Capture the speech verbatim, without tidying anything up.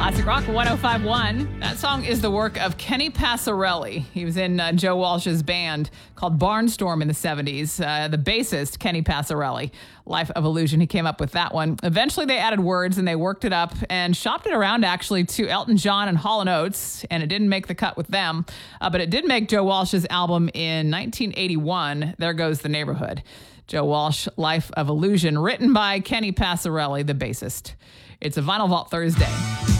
Classic Rock one oh five point one. That song is the work of Kenny Passarelli. He was in uh, Joe Walsh's band called Barnstorm in the seventies. Uh, the bassist, Kenny Passarelli, Life of Illusion, he came up with that one. Eventually they added words and they worked it up and shopped it around actually to Elton John and Hall and Oates, and it didn't make the cut with them. Uh, but it did make Joe Walsh's album in nineteen eighty-one, There Goes the Neighborhood. Joe Walsh, Life of Illusion, written by Kenny Passarelli, the bassist. It's a Vinyl Vault Thursday.